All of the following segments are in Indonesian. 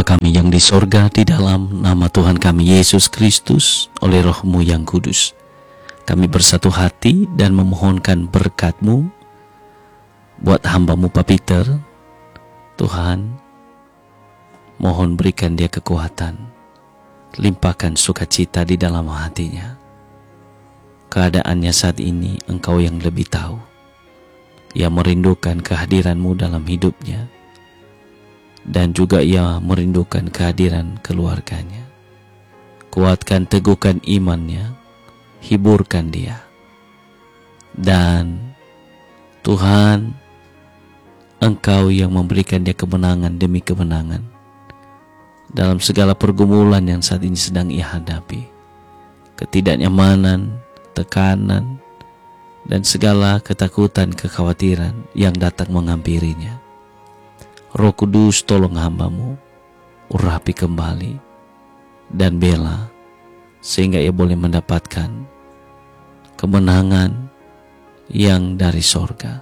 kami yang di sorga, di dalam nama Tuhan kami Yesus Kristus, oleh Roh-Mu yang kudus, kami bersatu hati dan memohonkan berkat-Mu buat hamba-Mu Pak Peter. Tuhan, mohon berikan dia kekuatan, limpahkan sukacita di dalam hatinya. Keadaannya saat ini Engkau yang lebih tahu. Ia merindukan kehadiran-Mu dalam hidupnya, dan juga ia merindukan kehadiran keluarganya. Kuatkan, teguhkan imannya, hiburkan dia. Dan Tuhan, Engkau yang memberikan dia kemenangan demi kemenangan dalam segala pergumulan yang saat ini sedang ia hadapi. Ketidaknyamanan, tekanan, dan segala ketakutan, kekhawatiran yang datang menghampirinya. Roh Kudus, tolong hamba-Mu urapi kembali dan bela, sehingga ia boleh mendapatkan kemenangan yang dari sorga.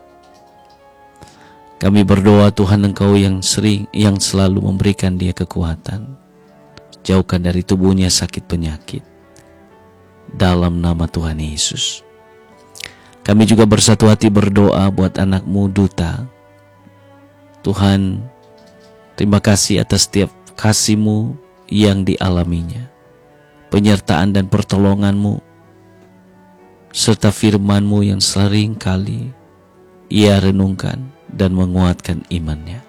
Kami berdoa Tuhan, Engkau yang selalu memberikan dia kekuatan, jauhkan dari tubuhnya sakit penyakit, dalam nama Tuhan Yesus. Kami juga bersatu hati berdoa buat anak-Mu Duta. Tuhan, terima kasih atas setiap kasih-Mu yang dialaminya, penyertaan dan pertolongan-Mu, serta firman-Mu yang sering kali ia renungkan dan menguatkan imannya.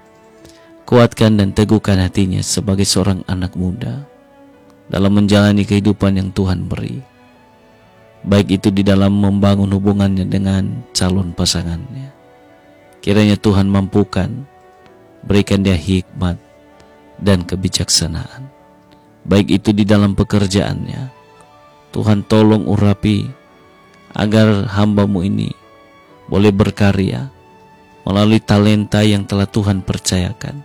Kuatkan dan teguhkan hatinya sebagai seorang anak muda dalam menjalani kehidupan yang Tuhan beri, baik itu di dalam membangun hubungannya dengan calon pasangannya. Kiranya Tuhan mampukan, berikan dia hikmat dan kebijaksanaan, baik itu di dalam pekerjaannya. Tuhan tolong urapi agar hamba-Mu ini boleh berkarya melalui talenta yang telah Tuhan percayakan,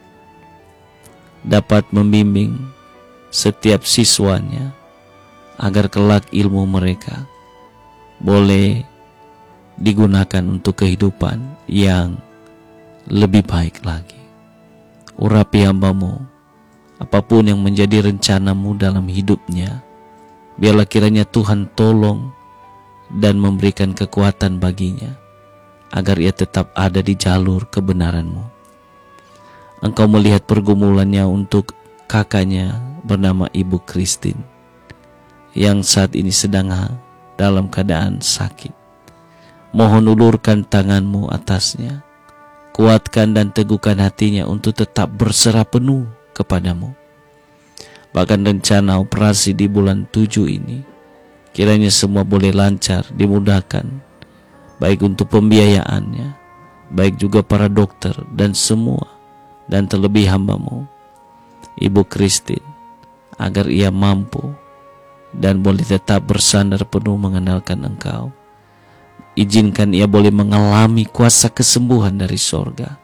dapat membimbing setiap siswanya agar kelak ilmu mereka boleh digunakan untuk kehidupan yang lebih baik lagi. Urapi hamba-Mu, apapun yang menjadi rencana-Mu dalam hidupnya, biarlah kiranya Tuhan tolong dan memberikan kekuatan baginya, agar ia tetap ada di jalur kebenaran-Mu. Engkau melihat pergumulannya untuk kakaknya bernama Ibu Christine, yang saat ini sedang dalam keadaan sakit. Mohon ulurkan tangan-Mu atasnya, kuatkan dan teguhkan hatinya untuk tetap berserah penuh kepadamu. Bahkan rencana operasi di bulan 7 ini, kiranya semua boleh lancar, dimudahkan, baik untuk pembiayaannya, baik juga para dokter dan semua, dan terlebih hamba-Mu Ibu Christine, agar ia mampu dan boleh tetap bersandar penuh mengandalkan Engkau. Izinkan ia boleh mengalami kuasa kesembuhan dari sorga,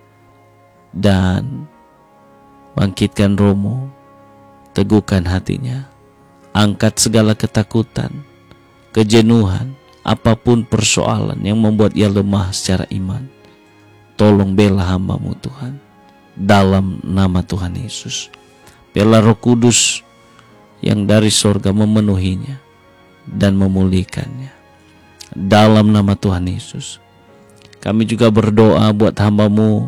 dan bangkitkan Roh-Mu, teguhkan hatinya, angkat segala ketakutan, kejenuhan, apapun persoalan yang membuat ia lemah secara iman. Tolong bela hamba-Mu Tuhan, dalam nama Tuhan Yesus. Biarlah Roh Kudus yang dari sorga memenuhinya dan memulihkannya, dalam nama Tuhan Yesus. Kami juga berdoa buat hamba-Mu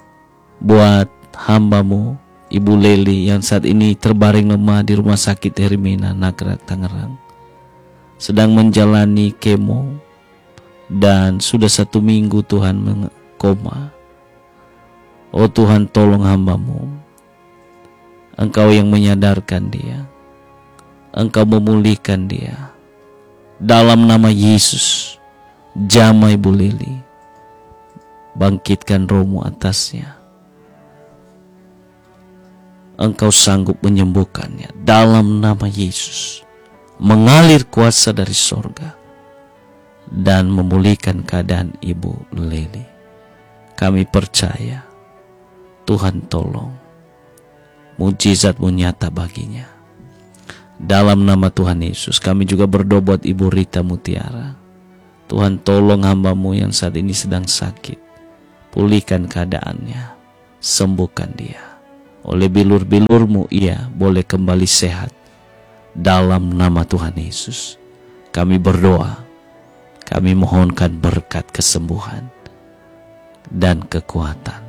Ibu Leli yang saat ini terbaring lemah di Rumah Sakit Hermina Nagrak Tangerang, sedang menjalani kemo dan sudah 1 minggu Tuhan koma. Oh Tuhan, tolong hamba-Mu. Engkau yang menyadarkan dia, Engkau memulihkan dia, dalam nama Yesus. Jamah Ibu Lili, bangkitkan Roh-Mu atasnya. Engkau sanggup menyembuhkannya, dalam nama Yesus. Mengalir kuasa dari sorga dan memulihkan keadaan Ibu Lili. Kami percaya Tuhan tolong, mujizat-Mu nyata baginya, dalam nama Tuhan Yesus. Kami juga berdoa buat Ibu Rita Mutiara. Tuhan tolong hamba-Mu yang saat ini sedang sakit, pulihkan keadaannya, sembuhkan dia. oleh bilur-bilur-Mu ia boleh kembali sehat. Dalam nama Tuhan Yesus kami berdoa, kami mohonkan berkat kesembuhan dan kekuatan.